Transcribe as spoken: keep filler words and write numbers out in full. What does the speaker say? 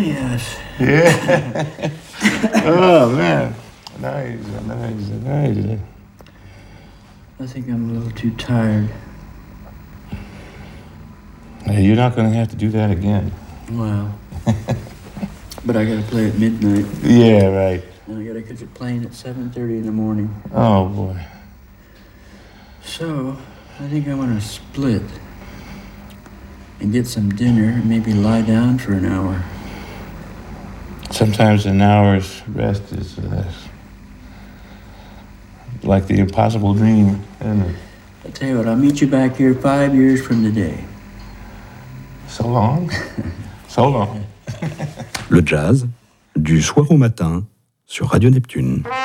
yes. Yeah. Oh, man. Nice, nice, nice. I think I'm a little too tired. Hey, you're not going to have to do that again. Wow. But I gotta play at midnight. Yeah, right. And I gotta catch a plane at seven thirty in the morning. Oh, boy. So, I think I'm gonna split and get some dinner and maybe lie down for an hour. Sometimes an hour's rest is uh, like the impossible dream, isn't it? I'll tell you what, I'll meet you back here five years from today. So long? So long. Le jazz, du soir au matin, sur Radio Neptune.